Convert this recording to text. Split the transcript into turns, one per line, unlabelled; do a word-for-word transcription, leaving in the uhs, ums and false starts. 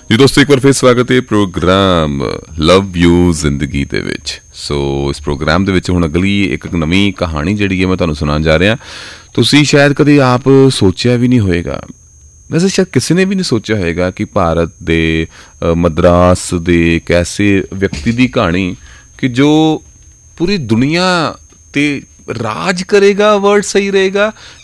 जी दोस्तों, एक बार फिर स्वागत है प्रोग्राम लव यू जिंदगी ਦੇ ਵਿੱਚ। ਸੋ ਇਸ ਪ੍ਰੋਗਰਾਮ ਦੇ ਵਿੱਚ ਹੁਣ ਅਗਲੀ ਇੱਕ ਨਵੀਂ ਕਹਾਣੀ ਜਿਹੜੀ ਹੈ ਮੈਂ ਤੁਹਾਨੂੰ ਸੁਣਾਉਣ ਜਾ ਰਿਹਾ। ਤੁਸੀਂ ਸ਼ਾਇਦ ਕਦੇ ਆਪ ਸੋਚਿਆ ਵੀ ਨਹੀਂ ਹੋਏਗਾ, ਵੈਸੇ ਸ਼ਾਇਦ ਕਿਸੇ ਨੇ ਵੀ ਨਹੀਂ ਸੋਚਿਆ ਹੋਏਗਾ ਕਿ ਭਾਰਤ ਦੇ ਮद्रास ਦੇ ਇੱਕ ਐਸੇ ਵਿਅਕਤੀ ਦੀ ਕਹਾਣੀ ਕਿ ਜੋ ਪੂਰੀ ਦੁਨੀਆ ਤੇ ਰਾਜ ਕਰੇਗਾ, वर्ड सही रहेगा,